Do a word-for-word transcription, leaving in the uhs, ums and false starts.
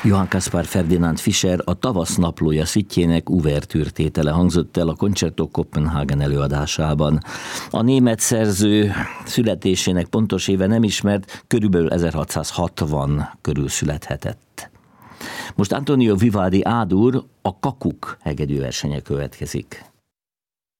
Johann Caspar Ferdinand Fischer a Tavasz naplója szitjének uvertűrtétele hangzott el a Concerto Copenhagen előadásában. A német szerző születésének pontos éve nem ismert, körülbelül ezerhatszázhatvan körül születhetett. Most Antonio Vivaldi A-dur, a Kakuk hegedűversenye következik.